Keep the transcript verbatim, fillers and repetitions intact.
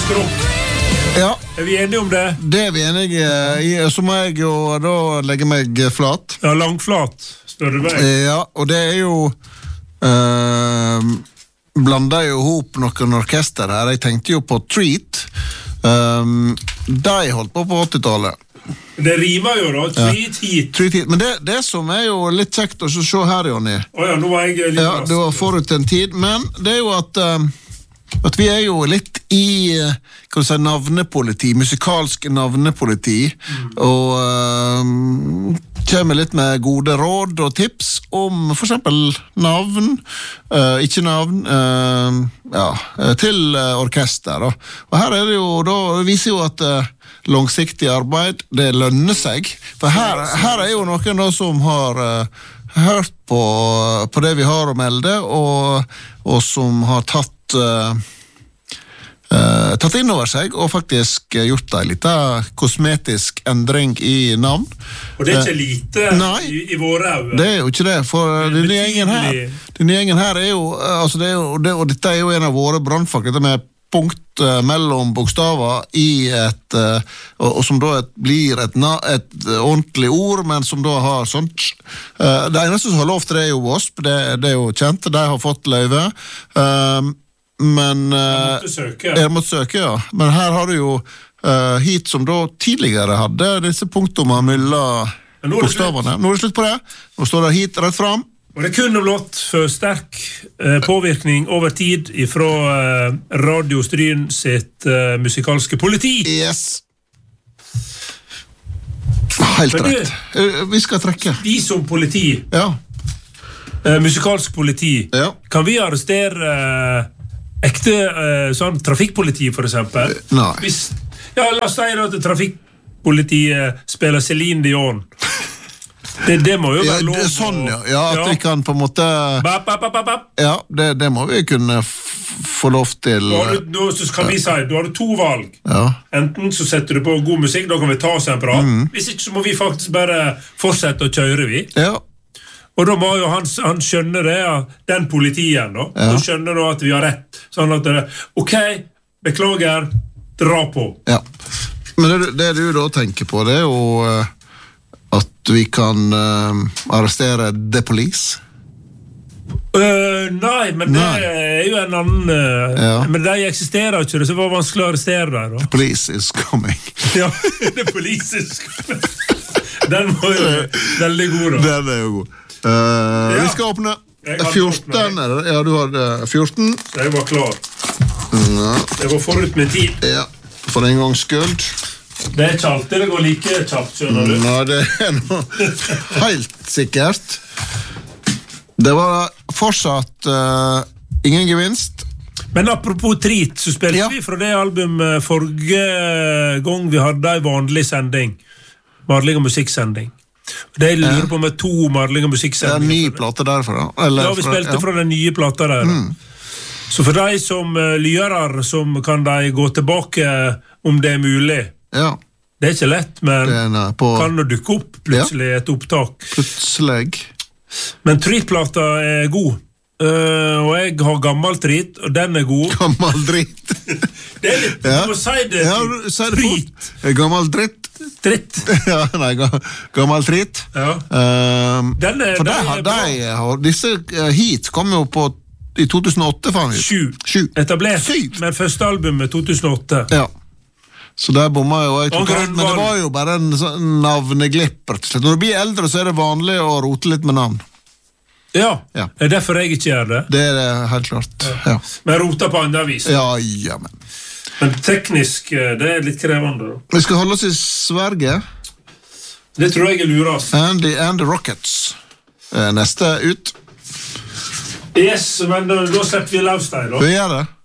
språk. Ja. Er vi enige om det? Det er vi enige i. Så må jeg jo da legge meg flat. Ja, langflat, spør du meg. Ja, og det er jo uh, blander jo ihop noen orkester her. Jeg tenkte jo på Treat. Um, de holdt på på åttitallet. Det rimer jo da, Treat hit. Treat hit. Men det, det som er jo litt kjekt å se her, Jonny. Åja, nå var jeg litt ja, det var forut en tid, men det er jo at uh, at vi er jo litt i kan du si, navnepoliti, musikalsk navnepoliti, mm. og uh, kommer litt med gode råd og tips om for eksempel navn, uh, ikke navn, uh, ja, til uh, orkester. Og, og her er det jo, da viser jo at uh, langsiktig arbeid, det lønner seg, for her, her er jo noen da som har uh, hørt på, på det vi har å melde, og, og som har tatt Uh, uh, tatt inn over seg og faktisk gjort en liten kosmetisk endring i navn. Og det er ikke lite uh, i, i våre øyne. Det er jo ikke det, for denne gjengen her, denne gjengen her er jo, altså det er jo det, og dette er jo en av våre brannfakler, dette med punkt uh, mellom bokstaver i et, uh, og, og som da et, blir et, na, et uh, ordentlig ord, men som da har sånt. Uh, det eneste som har lov til det er jo W A S P, det, det er jo kjent, de har fått løyve. Uh, men uh, jeg måtte søke. Jeg måtte søke, ja. Men her har du jo uh, hit som da tidligere hadde disse punktene mellom bokstavene. Nå er det slutt på det. Nå står det hit rett fram. Og det kunne blått for sterk eh, påvirkning over tid fra eh, Radio Stryn sitt eh, musikalske politi. Yes. Helt Men rett. Du, vi skal trekke. Vi som politi, ja. eh, musikalsk politi, ja. Kan vi arrestere eh, ekte eh, sånn trafikkpoliti, for eksempel? Nei. Hvis, ja, la oss si at trafikkpolitiet spiller Celine Dion. Det, det må jo være lov. Ja, sånn, ja. Ja, at ja. Vi kan på en måte bap, bap, bap, bap. Ja, det, det må vi kunne f få lov til. Da har du, da, så kan vi si, da har du to valg. Ja. Enten så setter du på god musikk, da kan vi ta oss en prat. Mm. Hvis ikke så må vi faktisk bare fortsette å kjøre, vi. Ja. Og da må jo han, han skjønne det, ja, den politien da. Ja. Da skjønner da at vi har rett. Sånn at det, ok, beklager, dra på. Ja. Men det, det du da tenker på, det er jo at vi kan uh, arrestere The Police? Uh, nei, men nei. Det er jo en annen uh, ja. Men de eksisterer ikke, så det var vanskelig å arrestere dem da. The Police is coming. Ja, The Police is coming. Den var jo veldig god da. Den er jo god. Uh, ja. Vi skal åpne fjorten, er det? Ja, du har uh, fjorten. Så jeg var klar. Ja. Det var forut med tid. Ja, for en gangs skyld. Det er ikke alltid det går like kjapt, skjønner du? Nei, det er noe helt sikkert. Det var fortsatt uh, ingen gevinst. Men apropos Treat, så spilte ja. Vi fra det albumet forrige gang vi hadde en vanlig sending. Vanlig musikksending. Det jeg lurer på med to vanlige musikksendinger. Det er en ny plate derfra, da? Eller ja, vi spilte fra, ja. Fra den nye plata der. Mm. Så for de som uh, lyrer, som kan de gå tilbake om det er mulig. Ja. Det er ikke lett, men er på... kan det dukke opp plutselig ja. Et opptak. Plutselig. Men Treat-plata er god. Uh, og jeg har gammel Treat, og den er god. Gammel dritt. Det er litt, ja. Du må si det. Ja, si det fort. Gammel dritt. Dritt. Ja, nei, gammel Treat. Ja. Uh, den er, for den er de, de, disse uh, hits kom jo på i to tusen og åtte, faen. Sju. Sju. Etablert Syv. Med første albumet to tusen og åtte. Ja. Så der bomma jo jeg totalt, men det var jo bare en sånn navneglipp. Når du blir eldre, så er det vanlig å rote litt med navn. Ja, ja. Det er derfor jeg ikke gjør det. Det er det helt klart, ja. Ja. Men rota på andre vis. Ja, ja, men. Men teknisk, det er litt krevende. Vi skal holde oss i Sverige. Det tror jeg er lurast. Andy and the Rockets. Neste ut. Yes, men da, da slipper vi løs deg, da. Vi gjør det.